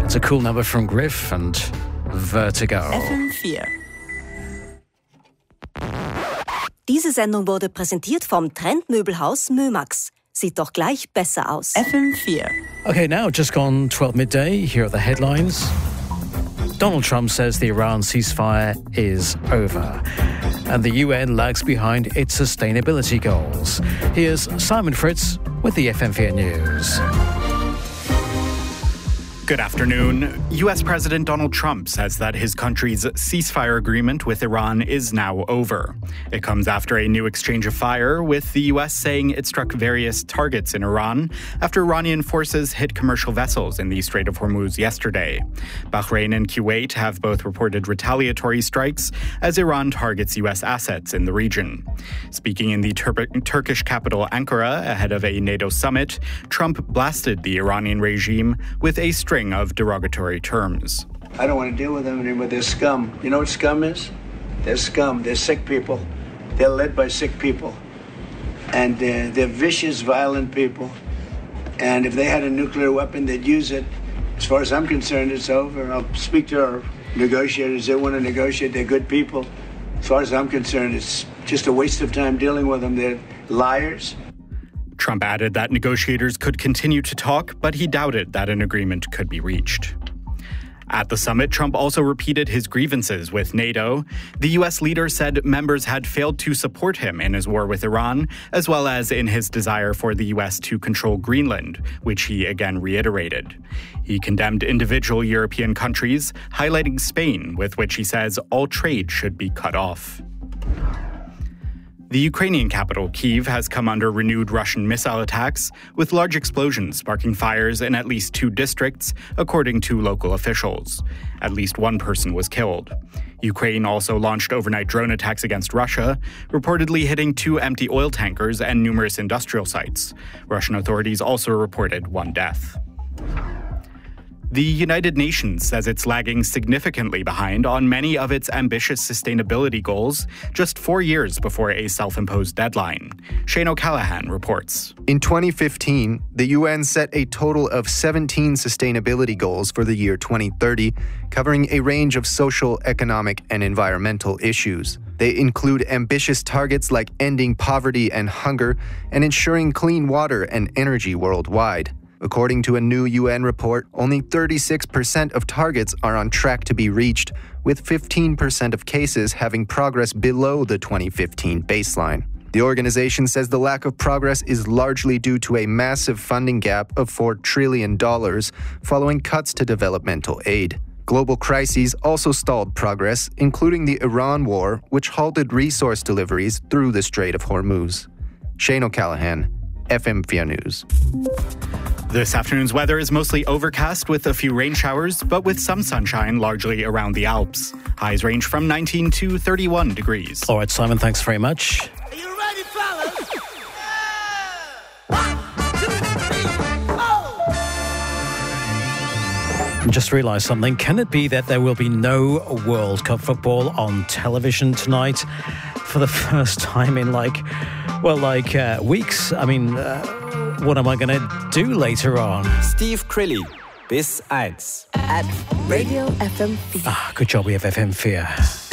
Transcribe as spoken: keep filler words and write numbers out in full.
It's a cool number from Griff and Vertigo. F M vier. Diese Sendung wurde präsentiert vom Trendmöbelhaus Mömax. Sieht doch gleich besser aus. F M vier. Okay, now just gone twelve midday. Here are the headlines. Donald Trump says the Iran ceasefire is over, and the U N lags behind its sustainability goals. Here's Simon Fritz with the F M vier News. Good afternoon. U S President Donald Trump says that his country's ceasefire agreement with Iran is now over. It comes after a new exchange of fire, with the U S saying it struck various targets in Iran after Iranian forces hit commercial vessels in the Strait of Hormuz yesterday. Bahrain and Kuwait have both reported retaliatory strikes as Iran targets U S assets in the region. Speaking in the Tur- Turkish capital Ankara ahead of a NATO summit, Trump blasted the Iranian regime with a string of derogatory terms. I don't want to deal with them anymore. They're scum. You know what scum is? They're scum. They're sick people. They're led by sick people. And uh, they're vicious, violent people. And if they had a nuclear weapon, they'd use it. As far as I'm concerned, it's over. I'll speak to our negotiators. They want to negotiate. They're good people. As far as I'm concerned, it's just a waste of time dealing with them. They're liars. Trump added that negotiators could continue to talk, but he doubted that an agreement could be reached. At the summit, Trump also repeated his grievances with NATO. The U S leader said members had failed to support him in his war with Iran, as well as in his desire for the U S to control Greenland, which he again reiterated. He condemned individual European countries, highlighting Spain, with which he says all trade should be cut off. The Ukrainian capital, Kyiv, has come under renewed Russian missile attacks, with large explosions sparking fires in at least two districts, according to local officials. At least one person was killed. Ukraine also launched overnight drone attacks against Russia, reportedly hitting two empty oil tankers and numerous industrial sites. Russian authorities also reported one death. The United Nations says it's lagging significantly behind on many of its ambitious sustainability goals, just four years before a self-imposed deadline. Shane O'Callaghan reports. In twenty fifteen, the U N set a total of seventeen sustainability goals for the year twenty thirty, covering a range of social, economic, and environmental issues. They include ambitious targets like ending poverty and hunger and ensuring clean water and energy worldwide. According to a new U N report, only thirty-six percent of targets are on track to be reached, with fifteen percent of cases having progress below the twenty fifteen baseline. The organization says the lack of progress is largely due to a massive funding gap of four trillion dollars following cuts to developmental aid. Global crises also stalled progress, including the Iran war, which halted resource deliveries through the Strait of Hormuz. Shane O'Callaghan, F M vier News. This afternoon's weather is mostly overcast with a few rain showers, but with some sunshine largely around the Alps. Highs range from nineteen to thirty-one degrees. All right, Simon, thanks very much. Are you ready, fellas? Yeah! One, two, three, four! Just realised something. Can it be that there will be no World Cup football on television tonight for the first time in like, well, like uh, weeks? I mean... Uh, What am I going to do later on? Steve Crilly, bis eins. At Radio F M vier. Ah, good job we have F M vier.